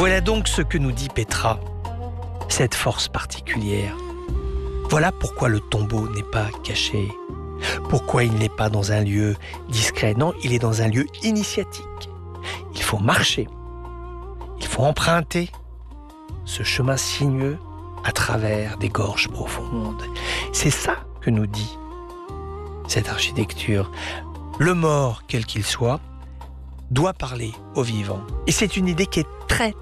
Voilà donc ce que nous dit Petra, cette force particulière. Voilà pourquoi le tombeau n'est pas caché, pourquoi il n'est pas dans un lieu discret. Non, il est dans un lieu initiatique. Il faut marcher, il faut emprunter ce chemin sinueux à travers des gorges profondes. C'est ça que nous dit cette architecture. Le mort, quel qu'il soit, doit parler aux vivants. Et c'est une idée qui est très